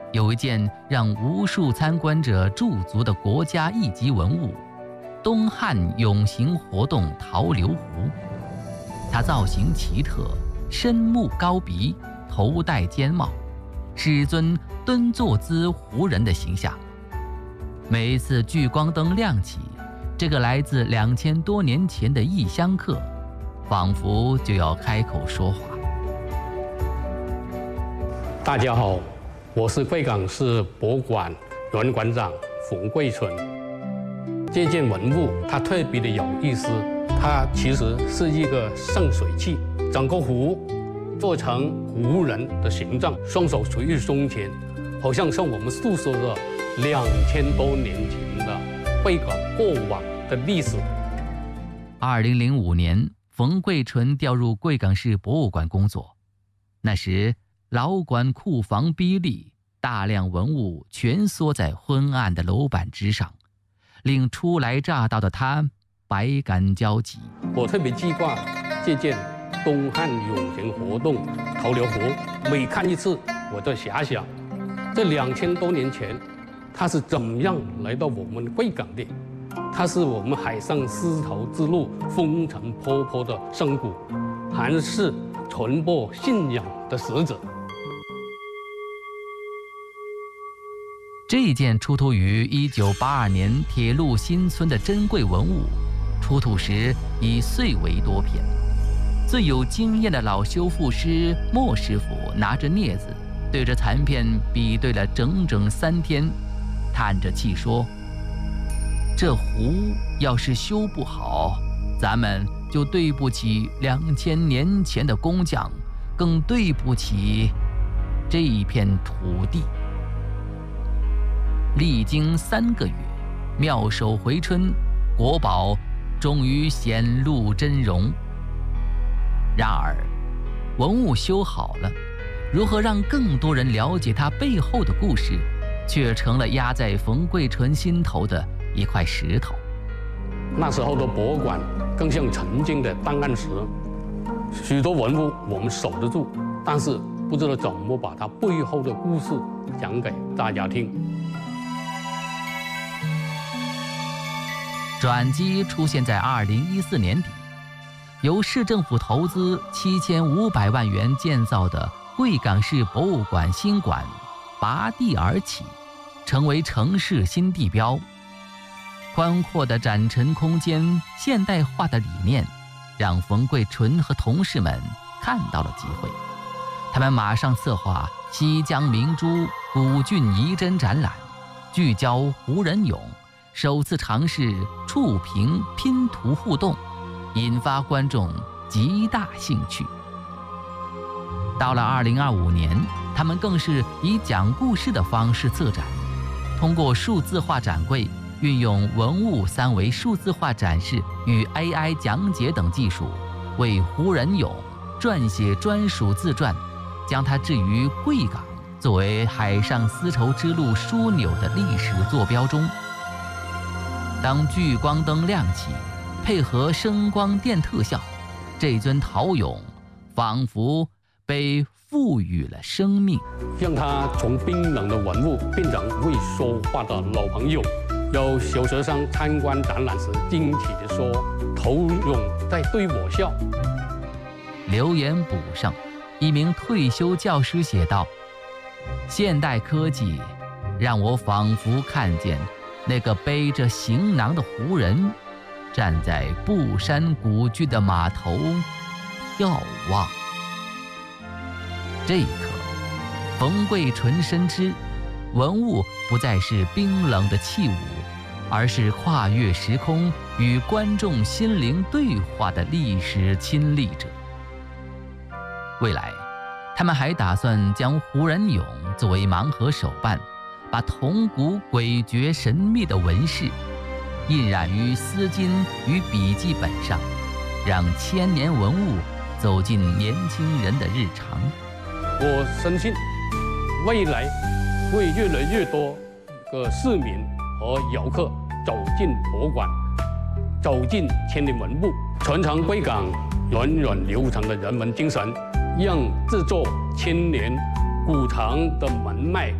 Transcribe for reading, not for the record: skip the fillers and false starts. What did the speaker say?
有一件让无数参观者驻足的国家一级文物——东汉俑形活动陶刘壶。它造型奇特，深目高鼻，头戴尖帽，是一尊蹲坐姿胡人的形象。每一次聚光灯亮起，这个来自2000多年前的异乡客，仿佛就要开口说话。 大家好，我是贵港市博物馆原馆长冯贵纯。这件文物它特别的有意思，它其实是一个盛水器，整个壶做成胡人的形状，双手垂于胸前，好像我们诉说着2000多年前的贵港过往的历史。 2005年，冯贵纯调入贵港市博物馆工作。那时，老馆库房逼俐，大量文物蜷缩在昏暗的楼板之上，令初来乍到的他百感交集。 我特别记挂这件东汉俑形活动陶刘壶，每看一次，我就遐想，这2000多年前，它是怎么样来到我们贵港的？它是我们海上丝绸之路风尘仆仆的深谷，还是传播信仰的使者？ 这件出土于1982年铁路新村的珍贵文物，出土时已碎为多片。最有经验的老修复师莫师傅拿着镊子，对着残片比对了整整3天，叹着气说：“这壶要是修不好，咱们就对不起2000年前的工匠，更对不起这一片土地。”历经3个月，妙手回春，国宝终于显露真容。然而，文物修好了，如何让更多人了解它背后的故事，却成了压在冯贵纯心头的一块石头。 那时候的博物馆更像曾经的档案室，许多文物我们守得住，但是不知道怎么把它背后的故事讲给大家听。 转机出现在2014年底，由市政府投资7500万元建造的贵港市博物馆新馆拔地而起，成为城市新地标。宽阔的展陈空间，现代化的理念，让冯贵纯和同事们看到了机会。他们马上策划西江明珠古郡遗珍展览，聚焦胡人俑，首次尝试触屏拼图互动，引发观众极大兴趣。到了2025年，他们更是以讲故事的方式策展，通过数字化展柜，运用文物3维数字化展示与 AI 讲解等技术，为胡人俑撰写专属自传，将它置于贵港作为海上丝绸之路枢纽的历史坐标中。当聚光灯亮起，配合声光电特效，这尊陶俑仿佛被赋予了生命， 让它从冰冷的文物变成会说话的老朋友。有小学生参观展览时惊奇地说：“陶俑在对我笑。” 留言补上，一名退休教师写道：“现代科技让我仿佛看见那个背着行囊的胡人，站在布山古郡的码头眺望。”这一刻，冯贵纯深知，文物不再是冰冷的器物，而是跨越时空与观众心灵对话的历史亲历者。未来，他们还打算将胡人俑作为盲盒手办，把铜鼓诡谲神秘的纹饰印染于丝巾与笔记本上，让千年文物走进年轻人的日常。 我深信，未来会越来越多个市民和游客走进博物馆，走进千年文物，传承贵港源远流长的人文精神，让制作千年古城的门脉